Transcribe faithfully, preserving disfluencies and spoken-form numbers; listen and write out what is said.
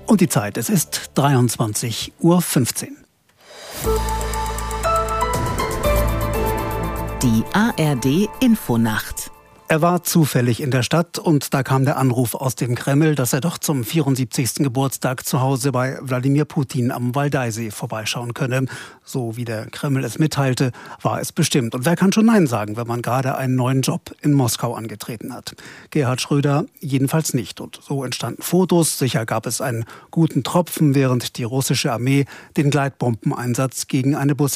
Und die Zeit, es ist dreiundzwanzig Uhr fünfzehn. Die A R D-Infonacht. Er war zufällig in der Stadt und da kam der Anruf aus dem Kreml, dass er doch zum vierundsiebzigsten Geburtstag zu Hause bei Wladimir Putin am Waldaisee vorbeischauen könne. So wie der Kreml es mitteilte, war es bestimmt. Und wer kann schon Nein sagen, wenn man gerade einen neuen Job in Moskau angetreten hat? Gerhard Schröder jedenfalls nicht. Und so entstanden Fotos. Sicher gab es einen guten Tropfen, während die russische Armee den Gleitbombeneinsatz gegen eine Bus